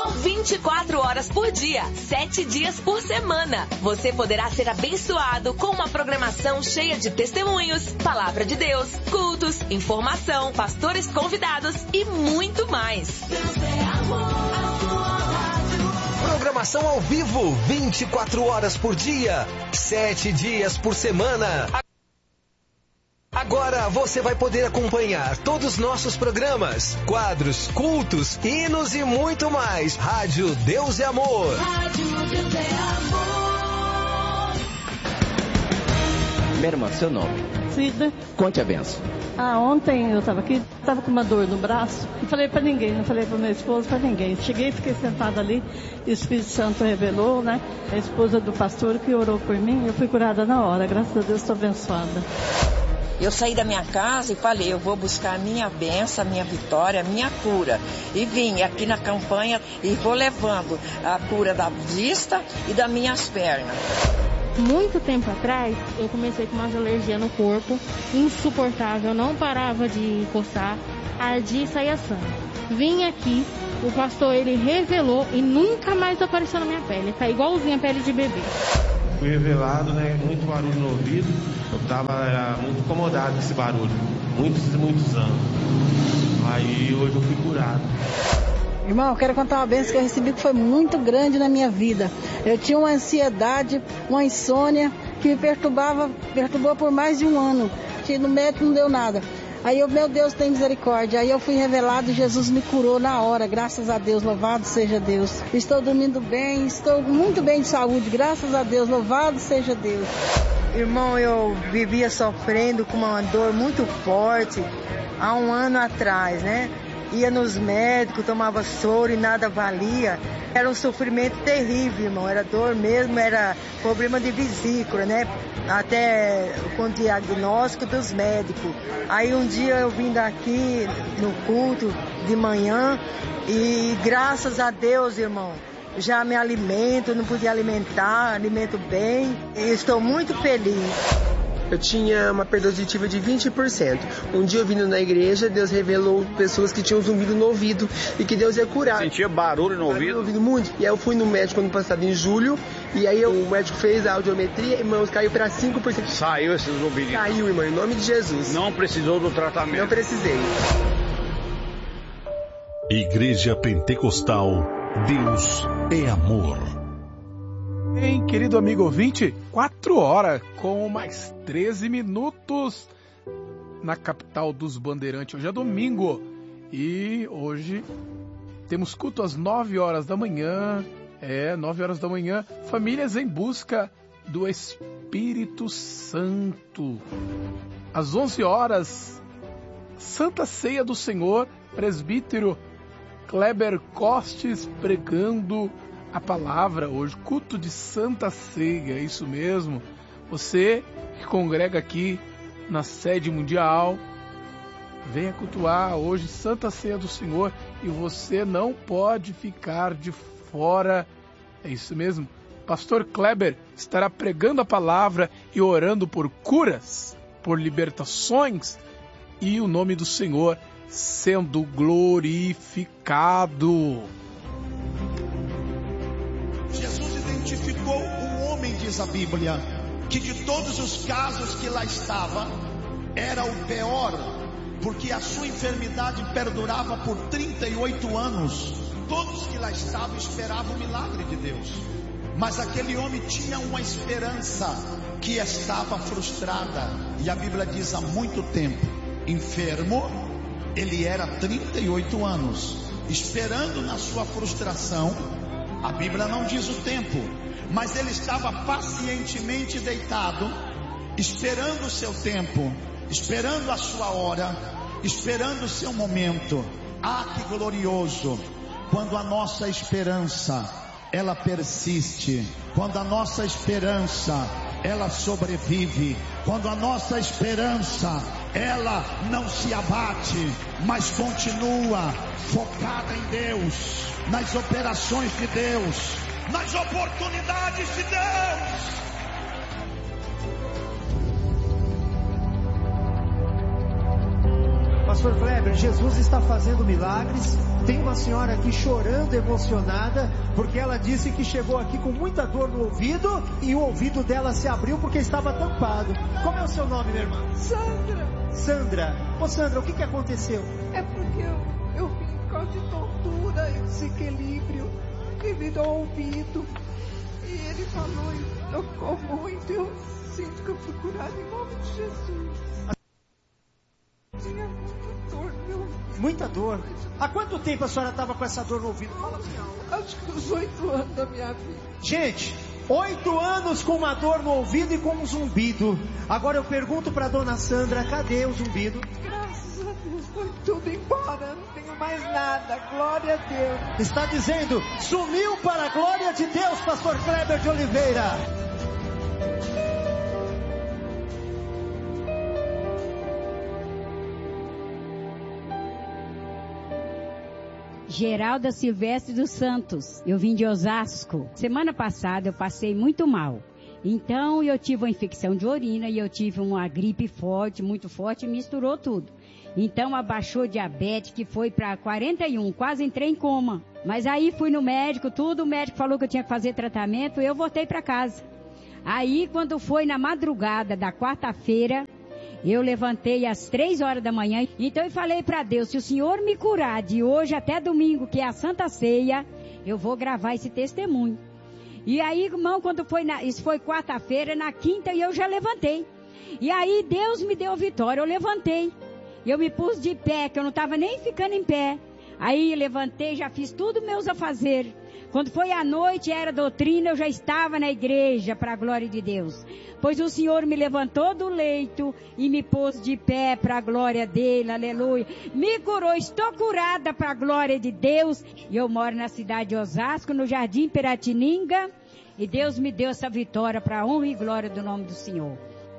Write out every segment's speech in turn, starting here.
24 horas por dia, 7 dias por semana. Você poderá ser abençoado com uma programação cheia de testemunhos, palavra de Deus, cultos, informação, pastores convidados e muito mais. Deus é amor, a sua rádio. Programação ao vivo, 24 horas por dia, 7 dias por semana. Agora você vai poder acompanhar todos os nossos programas, quadros, cultos, hinos e muito mais. Rádio Deus é Amor. Rádio Deus é Amor. Minha irmã, seu nome? Cida. Conte a benção. Ontem eu estava aqui, estava com uma dor no braço. Não falei para ninguém, não falei para meu esposo, para ninguém. Cheguei, fiquei sentada ali, e o Espírito Santo revelou, né? A esposa do pastor que orou por mim, eu fui curada na hora. Graças a Deus, estou abençoada. Eu saí da minha casa e falei, eu vou buscar a minha bênção, a minha vitória, a minha cura. E vim aqui na campanha e vou levando a cura da vista e das minhas pernas. Muito tempo atrás, eu comecei com umas alergias no corpo, insuportável, não parava de encostar, ardia e saía sangue. Vim aqui, o pastor ele revelou e nunca mais apareceu na minha pele, tá igualzinho a pele de bebê. Fui revelado, né? Muito barulho no ouvido. Eu estava muito incomodado com esse barulho. Muitos anos. Aí hoje eu fui curado. Irmão, eu quero contar uma bênção que eu recebi que foi muito grande na minha vida. Eu tinha uma ansiedade, uma insônia que me perturbou por mais de um ano. No médico não deu nada. Aí eu, meu Deus, tem misericórdia. Aí eu fui revelado e Jesus me curou na hora, graças a Deus, louvado seja Deus. Estou dormindo bem, estou muito bem de saúde, graças a Deus, louvado seja Deus. Irmão, eu vivia sofrendo com uma dor muito forte há um ano atrás, né? Ia nos médicos, tomava soro e nada valia. Era um sofrimento terrível, irmão. Era dor mesmo, era problema de vesícula, né? Até com diagnóstico dos médicos. Aí um dia eu vim daqui no culto de manhã e graças a Deus, irmão, já me alimento, não podia alimentar, alimento bem e estou muito feliz. Eu tinha uma perda auditiva de 20%. Um dia eu vindo na igreja, Deus revelou pessoas que tinham zumbido no ouvido e que Deus ia curar. Sentia barulho no ouvido? Muito. E aí eu fui no médico ano passado, em julho, e aí o médico fez a audiometria, irmãos, caiu para 5%. Saiu esses zumbidos? Saiu, irmão, em nome de Jesus. Não precisou do tratamento? Não precisei. Igreja Pentecostal, Deus é Amor. Bem, querido amigo ouvinte, 4 horas com mais 13 minutos na capital dos Bandeirantes. Hoje é domingo e hoje temos culto às 9 horas da manhã. 9 horas da manhã, famílias em busca do Espírito Santo. Às 11 horas, Santa Ceia do Senhor, presbítero Kleber Costes pregando a palavra hoje, culto de Santa Ceia, é isso mesmo. Você que congrega aqui na sede mundial, venha cultuar hoje Santa Ceia do Senhor e você não pode ficar de fora, é isso mesmo. Pastor Kleber estará pregando a palavra e orando por curas, por libertações e o nome do Senhor sendo glorificado. Jesus identificou um homem, diz a Bíblia, que de todos os casos que lá estava, era o pior, porque a sua enfermidade perdurava por 38 anos. Todos que lá estavam esperavam o milagre de Deus, mas aquele homem tinha uma esperança que estava frustrada, e a Bíblia diz há muito tempo, enfermo, ele era 38 anos, esperando na sua frustração. A Bíblia não diz o tempo, mas ele estava pacientemente deitado, esperando o seu tempo, esperando a sua hora, esperando o seu momento. Ah, que glorioso, quando a nossa esperança, ela persiste, quando a nossa esperança, ela sobrevive, quando a nossa esperança, ela não se abate, mas continua focada em Deus, nas operações de Deus, nas oportunidades de Deus. Pastor Kleber, Jesus está fazendo milagres Tem uma senhora aqui chorando, emocionada, porque ela disse que chegou aqui com muita dor no ouvido e o ouvido dela se abriu porque estava tampado. Como é o seu nome, minha irmã? Sandra. Sandra. Ô Sandra, o que aconteceu? É porque eu vim por causa de tontura e desequilíbrio devido ao ouvido. E ele falou e tocou muito. Eu sinto que eu fui curada em nome de Jesus. Tinha muita dor, meu. Muita dor? Há quanto tempo a senhora estava com essa dor no ouvido? Fala assim, acho que uns 8 anos da minha vida. Gente, 8 anos com uma dor no ouvido e com um zumbido. Agora eu pergunto para dona Sandra, cadê o zumbido? Graças a Deus, foi tudo embora, não tenho mais nada, glória a Deus. Está dizendo, sumiu para a glória de Deus, pastor Kleber de Oliveira. Geralda Silvestre dos Santos, eu vim de Osasco. Semana passada eu passei muito mal. Então eu tive uma infecção de urina e eu tive uma gripe forte, muito forte, e misturou tudo. Então abaixou diabetes, que foi para 41, quase entrei em coma. Mas aí fui no médico, tudo, o médico falou que eu tinha que fazer tratamento e eu voltei para casa. Aí quando foi na madrugada da quarta-feira, eu levantei às 3 horas da manhã, então eu falei para Deus, se o Senhor me curar de hoje até domingo, que é a Santa Ceia, eu vou gravar esse testemunho. E aí, irmão, quando foi, isso foi quarta-feira, na quinta eu já levantei. E aí Deus me deu vitória, eu levantei. Eu me pus de pé, que eu não estava nem ficando em pé. Aí levantei, já fiz tudo meus afazeres. Quando foi à noite, era doutrina, eu já estava na igreja, para a glória de Deus. Pois o Senhor me levantou do leito e me pôs de pé para a glória dele, aleluia. Me curou, estou curada para a glória de Deus. E eu moro na cidade de Osasco, no Jardim Piratininga. E Deus me deu essa vitória para a honra e glória do nome do Senhor.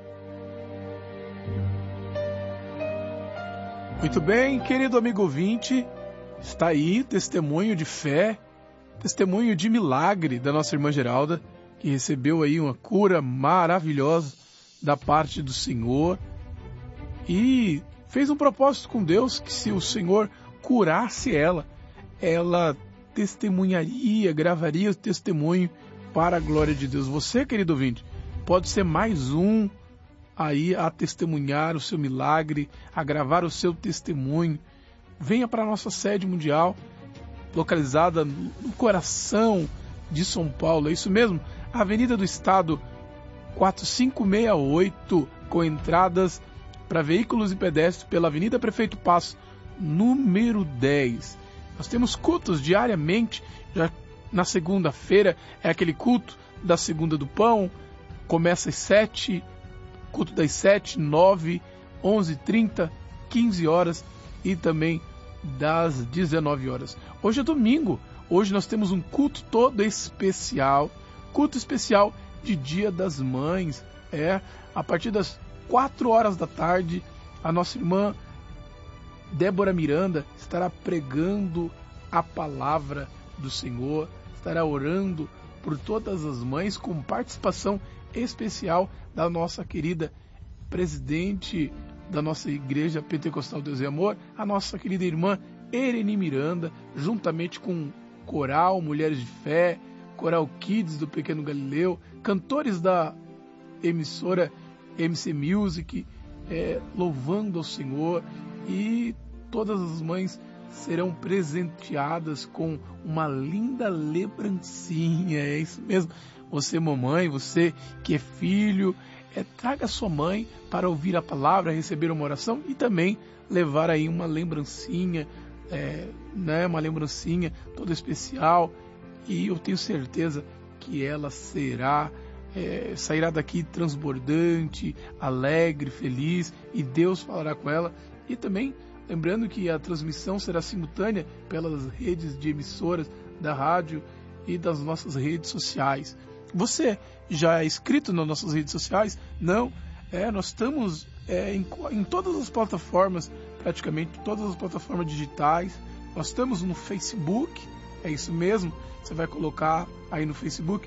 Muito bem, querido amigo ouvinte, está aí testemunho de fé, testemunho de milagre da nossa irmã Geralda, que recebeu aí uma cura maravilhosa da parte do Senhor e fez um propósito com Deus que se o Senhor curasse ela testemunharia, gravaria o testemunho para a glória de Deus. Você, querido ouvinte, pode ser mais um aí a testemunhar o seu milagre, a gravar o seu testemunho. Venha para a nossa sede mundial, localizada no coração de São Paulo. É isso mesmo, Avenida do Estado 4568, com entradas para veículos e pedestres pela Avenida Prefeito Passo, número 10. Nós temos cultos diariamente. Já na segunda-feira é aquele culto da segunda do pão, começa às 7, culto das 7, 9, 11h30, 15 horas e também das 19 horas. Hoje é domingo, hoje nós temos um culto todo especial, culto especial de Dia das Mães. A partir das 4 horas da tarde, a nossa irmã Débora Miranda estará pregando a palavra do Senhor, estará orando por todas as mães, com participação especial da nossa querida presidente da nossa Igreja Pentecostal Deus e Amor, a nossa querida irmã Ereni Miranda, juntamente com coral Mulheres de Fé, coral Kids do Pequeno Galileu, cantores da emissora MC Music, louvando ao Senhor, e todas as mães serão presenteadas com uma linda lembrancinha. É isso mesmo, você mamãe, você que é filho, traga sua mãe para ouvir a palavra, receber uma oração e também levar aí uma lembrancinha, uma lembrancinha toda especial, e eu tenho certeza que ela sairá daqui transbordante, alegre, feliz, e Deus falará com ela. E também lembrando que a transmissão será simultânea pelas redes de emissoras da rádio e das nossas redes sociais. Você já é inscrito nas nossas redes sociais? Não? Nós estamos em todas as plataformas, praticamente todas as plataformas digitais. Nós estamos no Facebook, é isso mesmo, você vai colocar aí no Facebook,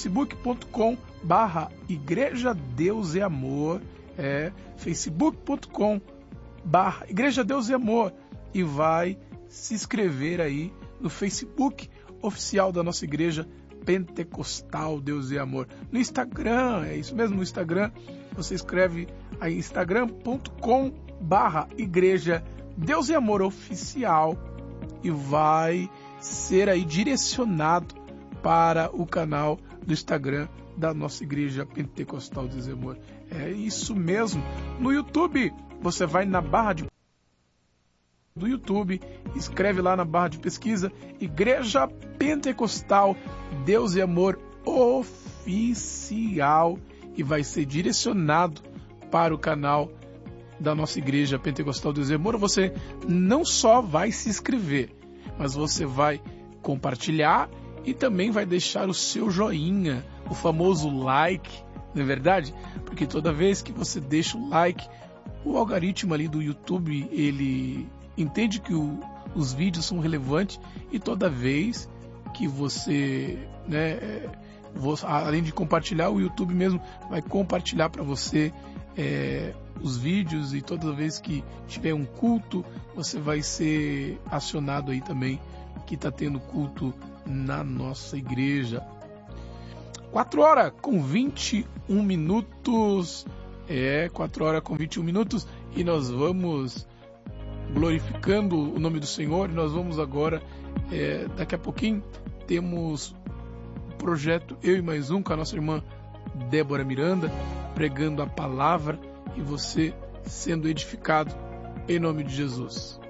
facebook.com/Igreja Deus e Amor, facebook.com/Igreja Deus e Amor, e vai se inscrever aí no Facebook oficial da nossa igreja Pentecostal Deus e Amor. No Instagram, é isso mesmo, no Instagram, você escreve aí instagram.com/igreja Deus e Amor Oficial e vai ser aí direcionado para o canal do Instagram da nossa igreja Pentecostal Deus e Amor. É isso mesmo. No YouTube, você vai na barra do YouTube, escreve lá na barra de pesquisa Igreja Pentecostal Deus e Amor Oficial e vai ser direcionado para o canal da nossa igreja Pentecostal Deus e Amor. Você não só vai se inscrever, mas você vai compartilhar e também vai deixar o seu joinha, o famoso like, não é verdade? Porque toda vez que você deixa o like, o algoritmo ali do YouTube, ele entende que os vídeos são relevantes e toda vez que você, além de compartilhar, o YouTube mesmo vai compartilhar para você os vídeos e toda vez que tiver um culto, você vai ser acionado aí também que está tendo culto na nossa igreja. 4h21. 4h21 e nós vamos glorificando o nome do Senhor e nós vamos agora, daqui a pouquinho, temos um projeto Eu e Mais Um com a nossa irmã Débora Miranda, pregando a palavra e você sendo edificado em nome de Jesus.